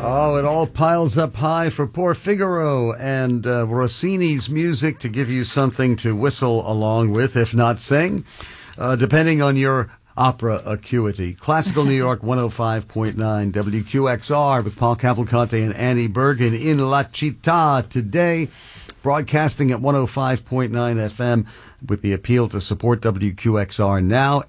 Oh, it all piles up high for poor Figaro and Rossini's music to give you something to whistle along with, if not sing, depending on your opera acuity. Classical New York 105.9 WQXR with Paul Cavalcante and Annie Bergen in La Città today, broadcasting at 105.9 FM with the appeal to support WQXR now,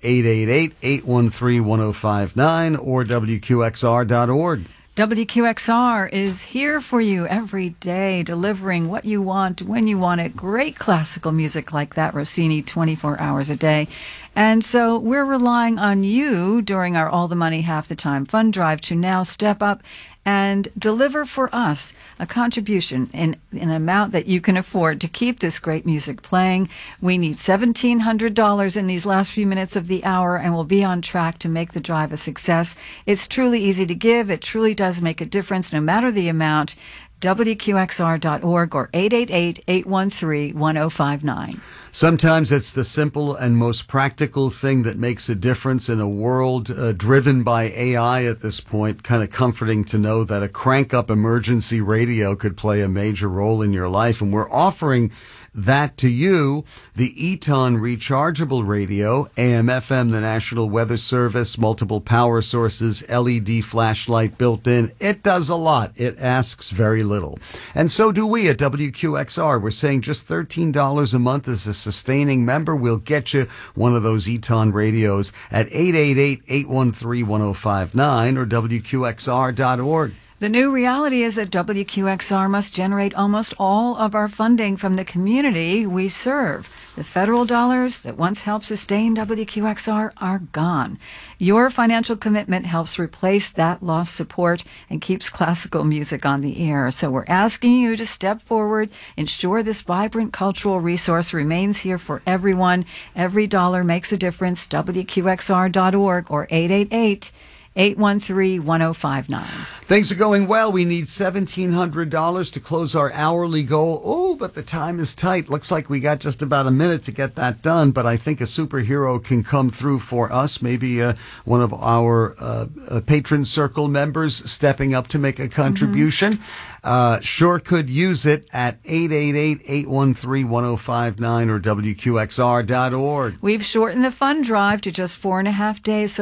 888-813-1059 or WQXR.org. WQXR is here for you every day, delivering what you want, when you want it. Great classical music like that, Rossini, 24 hours a day. And so we're relying on you during our All the Money, Half the Time fund drive to now step up and deliver for us a contribution in an amount that you can afford to keep this great music playing. We need $1,700 in these last few minutes of the hour, and we'll be on track to make the drive a success. It's truly easy to give. It truly does make a difference, no matter the amount. WQXR.org or 888-813-1059. Sometimes it's the simple and most practical thing that makes a difference in a world driven by AI at this point. Kind of comforting to know that a crank-up emergency radio could play a major role in your life. And we're offering that to you, the Eton rechargeable radio, AM/FM, the National Weather Service, multiple power sources, LED flashlight built in. It does a lot. It asks very little. And so do we at WQXR. We're saying just $13 a month as a sustaining member. We'll get you one of those Eton radios at 888-813-1059 or WQXR.org. The new reality is that WQXR must generate almost all of our funding from the community we serve. The federal dollars that once helped sustain WQXR are gone. Your financial commitment helps replace that lost support and keeps classical music on the air. So we're asking you to step forward, ensure this vibrant cultural resource remains here for everyone. Every dollar makes a difference. WQXR.org or 888-813-1059. Things are going well. We need $1,700 to close our hourly goal. Oh, but the time is tight. Looks like we got just about a minute to get that done, but I think a superhero can come through for us. Maybe one of our patron circle members stepping up to make a contribution. Sure could use it at 888-813-1059 or WQXR.org. We've shortened the fund drive to just 4.5 days, so